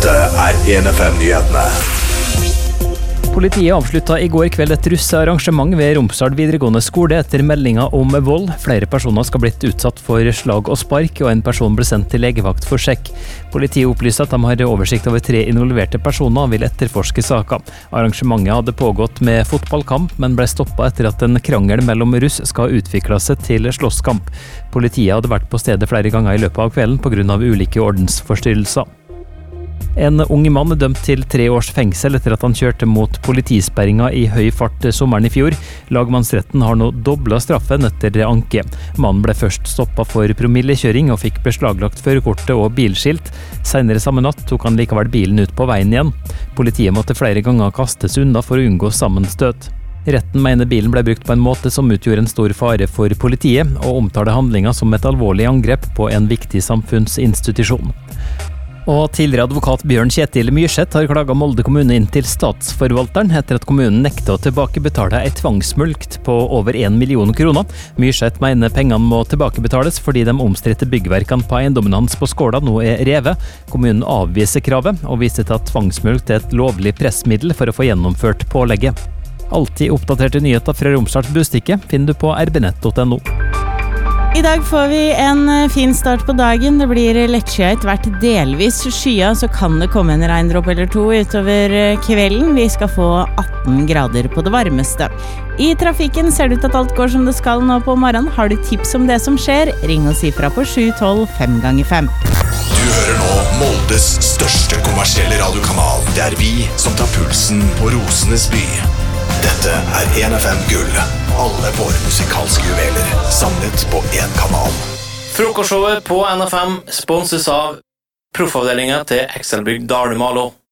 Dette 1FM-nyhetene. Politiet avsluttet i går kveld et russearrangement ved Romsdal videregående skole etter meldinger om vold. Flere personer skal blitt utsatt for slag og spark, og en person ble sendt til legevakt for sjekk. Politiet opplyste at de har oversikt over 3 involverte personer og vil etterforske saken. Arrangementet hadde pågått med fotballkamp, men ble stoppet etter at en krangel mellom russ skal utvikle seg til slåsskamp. Politiet hadde vært på stedet flere ganger i løpet av kvelden på grunn av ulike ordensforstyrrelser. En ung mann er dømt til 3 års fengsel etter at han kjørte mot politisperringa i høy fart sommeren i fjor. Lagmannsretten har nå doblet straffen etter anke. Mannen ble først stoppet for promillekjøring og fikk beslaglagt førerkortet og bilskilt. Senere samme natt tok han likevel bilen ut på veien igjen. Politiet måtte flere ganger kastes unna for å unngå sammenstøt. Retten mener bilen ble brukt på en måte som utgjorde en stor fare for politiet, og omtaler handlinga som et alvorlig angrep på en viktig samfunnsinstitusjon. Og tidligere advokat Bjørn Kjetil Myrseth har klaget Molde kommune inn til statsforvalteren etter at kommunen nekter å tilbakebetale et tvangsmulkt på over 1 million kroner. Myrseth mener pengene må tilbakebetales fordi de omstridte byggverkene på eiendommen hans på Skåla nå er revet. Kommunen avviser kravet og viser til at tvangsmulkt er et lovlig pressmiddel for å få gjennomført pålegget. Alltid oppdaterte nyheter fra Romsdals Bustikke finner du på rbnett.no. I dag får vi en fin start på dagen. Det blir lettskyet hvert delvis skya, så kan det komme en regndråpe eller 2 utover kvelden. Vi skal få 18 grader på det varmeste. I trafikken ser det ut at alt går som det skal nå på morgenen. Har du tips om det som skjer? Ring og si fra på 712 5x5. Du hører nå Moldes største kommersielle radiokanal. Det er vi som tar pulsen på Rosenes by. Dette er 1FM Gull. Alle våre musikalske juveler samlet på en kanal. Frokostshowet på NFM sponses av proffavdelingen til Excelbygg Dalmalo.